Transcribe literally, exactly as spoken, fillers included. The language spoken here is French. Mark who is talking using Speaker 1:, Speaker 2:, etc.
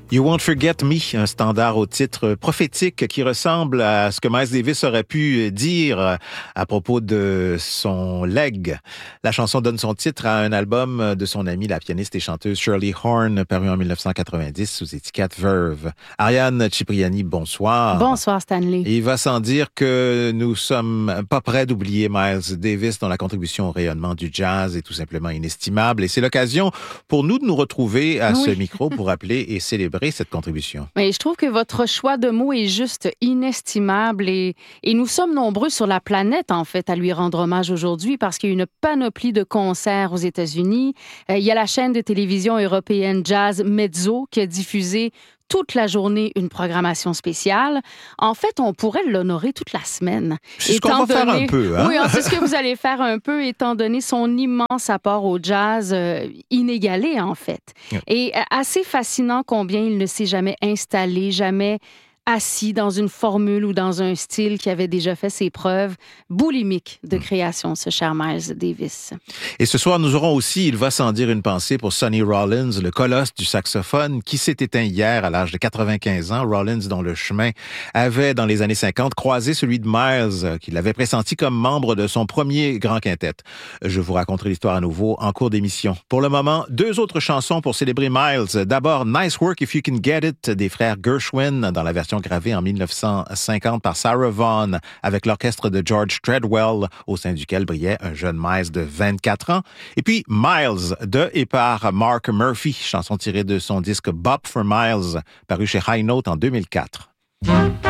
Speaker 1: You Won't Forget Me, un standard au titre prophétique qui ressemble à ce que Miles Davis aurait pu dire à propos de son legs. La chanson donne son titre à un album de son amie, la pianiste et chanteuse Shirley Horn, paru en dix-neuf cent quatre-vingt-dix sous étiquette Verve. Ariane Cipriani, bonsoir.
Speaker 2: Bonsoir Stanley.
Speaker 1: Et il va sans dire que nous sommes pas prêts d'oublier Miles Davis, dont la contribution au rayonnement du jazz est tout simplement inestimable. Et c'est l'occasion pour nous de nous retrouver à oui. ce micro pour rappeler et célébrer cette contribution.
Speaker 2: Mais je trouve que votre choix de mots est juste inestimable et, et nous sommes nombreux sur la planète, en fait, à lui rendre hommage aujourd'hui parce qu'il y a une panoplie de concerts aux États-Unis. Euh, il y a la chaîne de télévision européenne Jazz Mezzo qui a diffusé toute la journée une programmation spéciale. En fait, on pourrait l'honorer toute la semaine.
Speaker 1: C'est ce qu'on va donné... faire un peu. Hein?
Speaker 2: Oui, c'est ce que vous allez faire un peu, étant donné son immense apport au jazz euh, inégalé, en fait. Oui. Et assez fascinant combien il ne s'est jamais installé, jamais assis dans une formule ou dans un style qui avait déjà fait ses preuves boulimiques de création, ce cher Miles Davis.
Speaker 1: Et ce soir, nous aurons aussi, il va sans dire, une pensée pour Sonny Rollins, le colosse du saxophone, qui s'est éteint hier à l'âge de quatre-vingt-quinze ans. Rollins, dont le chemin avait, dans les années cinquante, croisé celui de Miles, qu'il avait pressenti comme membre de son premier grand quintet. Je vous raconterai l'histoire à nouveau en cours d'émission. Pour le moment, deux autres chansons pour célébrer Miles. D'abord, Nice Work If You Can Get It, des frères Gershwin, dans la version gravée en dix-neuf cent cinquante par Sarah Vaughan avec l'orchestre de George Treadwell, au sein duquel brillait un jeune Miles de vingt-quatre ans. Et puis Miles, de et par Mark Murphy, chanson tirée de son disque Bop for Miles, paru chez High Note en deux mille quatre.